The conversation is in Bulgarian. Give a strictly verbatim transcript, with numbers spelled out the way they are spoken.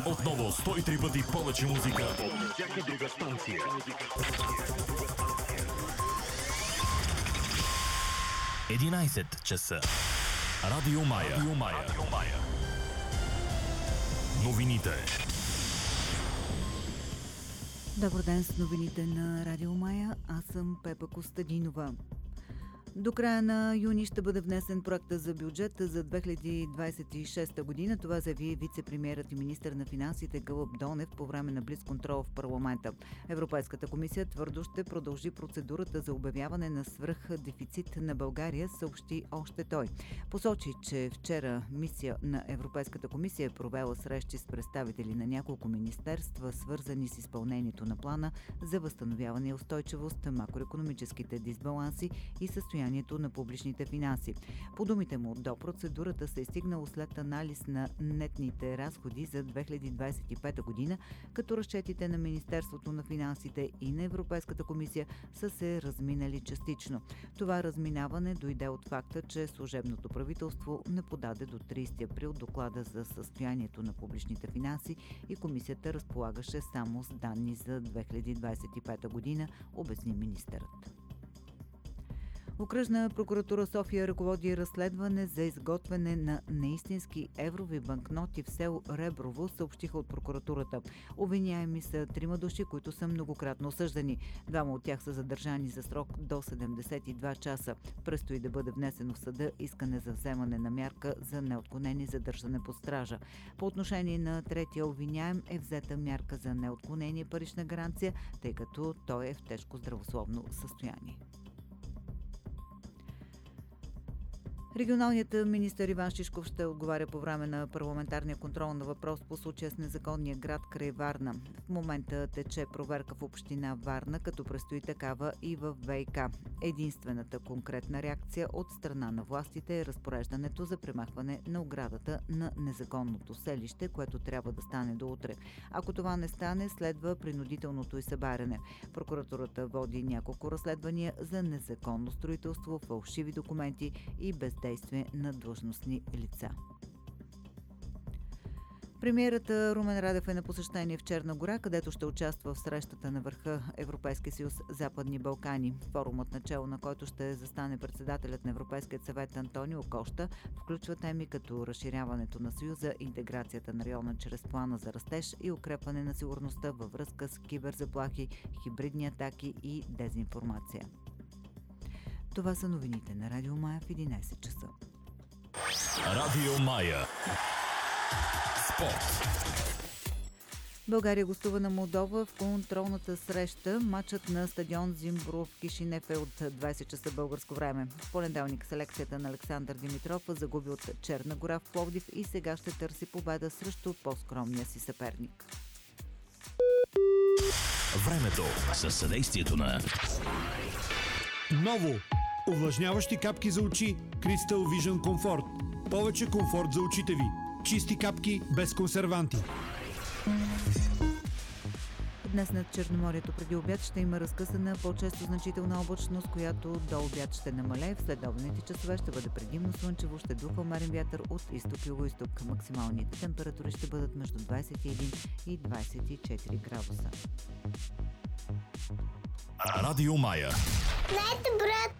Отново сто и три пъти повече музика от всяка друга станция. единайсет часа. Радио Мая. Радио Мая. Радио Мая. Новините. Добър ден с новините на Радио Мая. Аз съм Пепа Костадинова. До края на юни ще бъде внесен проекта за бюджета за две хиляди двадесет и шеста година. Това заяви вице-премиерът и министър на финансите Гълъб Донев по време на блицконтрол в парламента. Европейската комисия твърдо ще продължи процедурата за обявяване на свръхдефицит на България, съобщи още той. Посочи, че вчера мисия на Европейската комисия е провела срещи с представители на няколко министерства, свързани с изпълнението на плана за възстановяване и устойчивост, макроекономическите дисбаланси и състоянието на публичните финанси. По думите му, до процедурата се е стигнало след анализ на нетните разходи за две хиляди двадесет и пета година, като разчетите на Министерството на финансите и на Европейската комисия са се разминали частично. Това разминаване дойде от факта, че служебното правителство не подаде до тридесети април доклада за състоянието на публичните финанси и комисията разполагаше само с данни за две хиляди двадесет и пета година, обясни министърът. Окръжна прокуратура София ръководи разследване за изготвяне на неистински еврови банкноти в село Реброво, съобщиха от прокуратурата. Обвиняеми са трима души, които са многократно осъждани. Двама от тях са задържани за срок до седемдесет и два часа. Предстои да бъде внесено в съда искане за вземане на мярка за неотклонение задържане под стража. По отношение на третия обвиняем е взета мярка за неотклонение парична гаранция, тъй като той е в тежко здравословно състояние. Регионалният министър Иван Шишков ще отговаря по време на парламентарния контрол на въпрос по случая с незаконния град край Варна. В момента тече проверка в община Варна, като предстои такава и в ВиК. Единствената конкретна реакция от страна на властите е разпореждането за премахване на оградата на незаконното селище, което трябва да стане до утре. Ако това не стане, следва принудителното и събаряне. Прокуратурата води няколко разследвания за незаконно строителство, фалшиви документи и бездействие на длъжностни лица. Премиерът Румен Радев е на посещение в Черна гора, където ще участва в срещата на върха Европейския съюз Западни Балкани. Форумът, начело на който ще застане председателят на Европейския съвет Антонио Кошта, включва теми като разширяването на съюза, интеграцията на района чрез плана за растеж и укрепване на сигурността във връзка с киберзаплахи, хибридни атаки и дезинформация. Това са новините на Радио Мая в единайсет часа. Радио Мая. Спорт. България гостува на Молдова в контролната среща. Матчът на стадион Зимбро в Кишинев е от двайсет часа българско време. В понеделник селекцията на Александър Димитров загуби от Черна гора в Пловдив и сега ще търси победа срещу по-скромния си съперник. Времето със съдействието на Ново! Увлажняващи капки за очи Crystal Vision Comfort. Повече комфорт за очите ви. Чисти капки без консерванти. Днес над Черноморието преди обяд ще има разкъсана по-често значителна облачност, която до обяд ще намалее. В следобедните часове ще бъде предимно слънчево, ще духа умерен вятър от изток-югоизток. Максималните температури ще бъдат между двайсет и един и двайсет и четири градуса. Радио Мая. Най-добрата